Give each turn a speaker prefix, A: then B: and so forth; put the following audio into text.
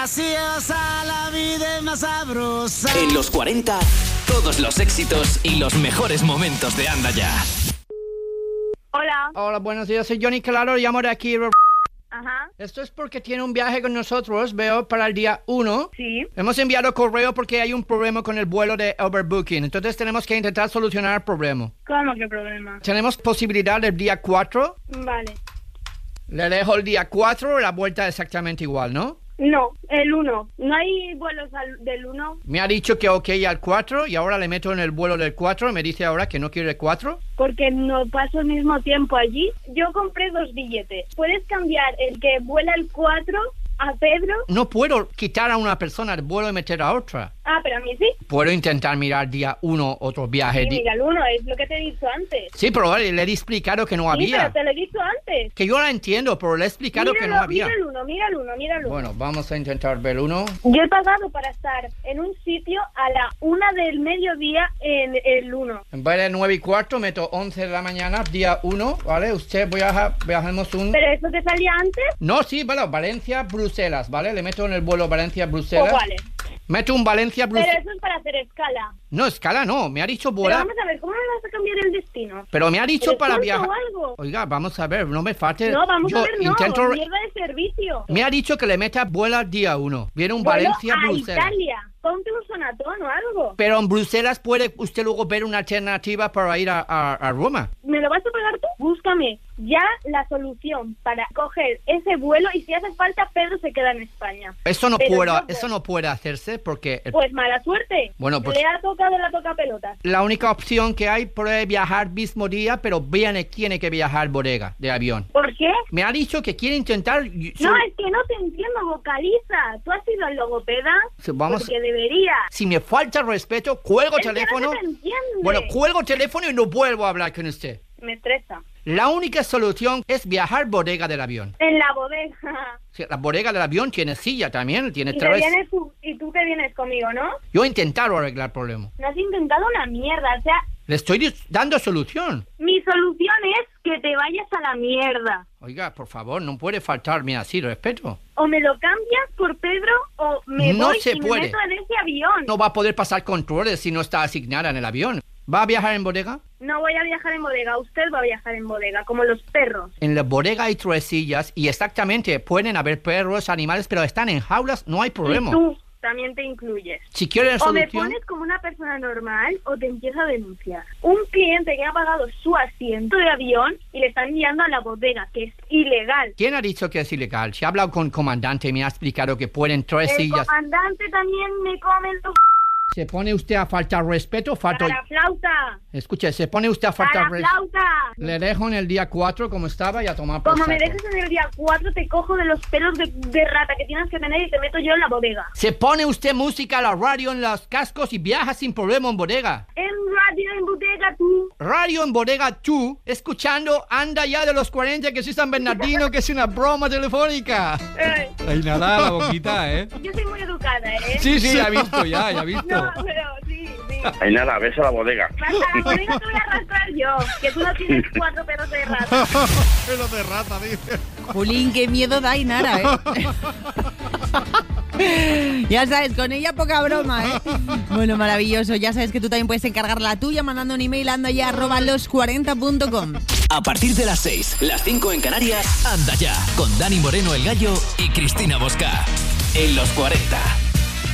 A: graciosa, la vida es más sabrosa.
B: En los 40, todos los éxitos y los mejores momentos de Anda Ya.
C: Hola.
D: Hola, buenos días, soy Johnny Claro, llamo de aquí.
C: Ajá.
D: Esto es porque tiene un viaje con nosotros, veo, para el día 1.
C: Sí.
D: Hemos enviado correo porque hay un problema con el vuelo de overbooking, entonces tenemos que intentar solucionar el problema.
C: ¿Cómo que problema?
D: Tenemos posibilidad del día 4.
C: Vale.
D: Le dejo el día 4, la vuelta exactamente igual, ¿no?
C: No, el 1. ¿No hay vuelos del 1?
D: Me ha dicho que ok al 4 y ahora le meto en el vuelo del 4. Me dice ahora que no quiere el 4.
C: Porque no paso el mismo tiempo allí. Yo compré 2 billetes. ¿Puedes cambiar el que vuela el 4 a Pedro?
D: No puedo quitar a una persona del vuelo y meter a otra.
C: Ah, pero a mí sí.
D: Puedo intentar mirar día 1 otro viaje.
C: Sí, mira, el 1 es lo que te he dicho antes.
D: Sí, pero le he explicado que no
C: Sí,
D: había.
C: pero te lo he dicho antes.
D: Que yo la entiendo, pero le he explicado que no había.
C: Mira el 1, mira el 1, mira el 1.
D: Bueno, vamos a intentar ver el 1.
C: Yo he pagado para estar en un sitio a la 1 del mediodía en el 1.
D: En vez de 9:15, meto 11 de la mañana, día 1, ¿vale? Usted viajamos un...
C: ¿Pero eso te salía antes?
D: No, sí, bueno, Valencia-Bruselas, ¿vale? Le meto en el vuelo Valencia-Bruselas.
C: Pues vale.
D: Meto un Valencia-Bruselas.
C: Pero eso es para hacer escala.
D: No, escala no, me ha dicho
C: Pero
D: volar.
C: vamos a ver, ¿cómo me vas a cambiar el destino?
D: Pero me ha dicho
C: ¿Eres
D: para
C: tonto
D: viajar.
C: o algo?
D: Oiga, vamos a ver, no me falte.
C: No, vamos
D: Yo
C: a ver, no.
D: intento...
C: Mierda de servicio.
D: Me ha dicho que le meta vuela día 1. Viene un
C: Vuelo
D: Valencia-Bruselas.
C: a Italia. Ponte un sonatón o algo.
D: Pero en Bruselas puede usted luego ver una alternativa para ir a Roma.
C: ¿Me lo vas a pagar tú? Búscame ya la solución para coger ese vuelo y si hace falta Pedro se queda en España.
D: Eso no
C: Pero
D: puede,
C: no,
D: eso no puede hacerse porque
C: Pues mala suerte.
D: Bueno, pues-
C: Le ha tocado la toca pelotas.
D: la única opción que hay puede viajar mismo día, pero tiene que viajar bodega de avión.
C: ¿Por qué?
D: Me ha dicho que quiere intentar...
C: No, es que no te entiendo, vocaliza. ¿Tú has ido al logopeda?
D: Vamos,
C: Porque debería.
D: si me falta respeto, cuelgo
C: Es que
D: teléfono.
C: no se te entiende.
D: Bueno, cuelgo teléfono y no vuelvo a hablar con usted.
C: Me estresa.
D: La única solución es viajar bodega del avión.
C: En la bodega.
D: Sí, la bodega del avión tiene silla también, tiene
C: Y, y tú te vienes conmigo, ¿no?
D: Yo he intentado arreglar el problema.
C: No has intentado una mierda. O sea,
D: Le estoy dando solución.
C: mi solución es que te vayas a la mierda.
D: Oiga, por favor, no puede faltarme así respeto.
C: O me lo cambias por Pedro o me
D: No
C: voy
D: se
C: y
D: puede.
C: me meto en ese avión.
D: No va a poder pasar controles si no está asignada en el avión. ¿Va a viajar en bodega?
C: No voy a viajar en bodega. Usted va a viajar en bodega, como los perros.
D: En la bodega hay 3 sillas y exactamente pueden haber perros, animales, pero están en jaulas, no hay problema.
C: Y tú también te incluyes.
D: Si quieren
C: O me
D: solución...
C: pones como una persona normal o te empiezo a denunciar. Un cliente que ha pagado su asiento de avión y le están enviando a la bodega, que es ilegal.
D: ¿Quién ha dicho que es ilegal? Si ha hablado con el comandante y me ha explicado que pueden 3
C: El
D: sillas...
C: comandante también me come los...
D: ¿Se pone usted a faltar respeto? Falta...
C: ¡Para flauta!
D: Escuche, ¿se pone usted a faltar
C: ¡Para
D: respeto?
C: flauta!
D: Le dejo en el día 4 como estaba y a tomar por
C: Como me
D: saco.
C: dejes en el día 4, te cojo de los pelos de rata que tienes que tener y te meto yo en la bodega.
D: Se pone usted música a la radio en los cascos y viaja sin problema en bodega.
C: En radio, en bodega, tú.
D: Radio en bodega tú, escuchando Anda Ya de los 40, que soy San Bernardino, que es una broma telefónica.
E: Ay, nada, la boquita, ¿eh?
C: Yo soy muy educada, ¿eh?
E: Sí, ya he visto, ya he visto.
C: No, pero sí.
F: Ay, nada, ves a la bodega.
C: Hasta la bodega te voy a arrastrar yo, que tú no tienes 4 pelos de rata.
G: Pelo de rata, dice.
H: Jolín, qué miedo da Ainara, ¿eh? Ya sabes, con ella poca broma, ¿eh? Bueno, maravilloso. Ya sabes que tú también puedes encargar la tuya mandando un email a andaya@los40.com.
B: A partir de las 6, las 5 en Canarias, Anda Ya, con Dani Moreno el Gallo y Cristina Bosca. En los 40.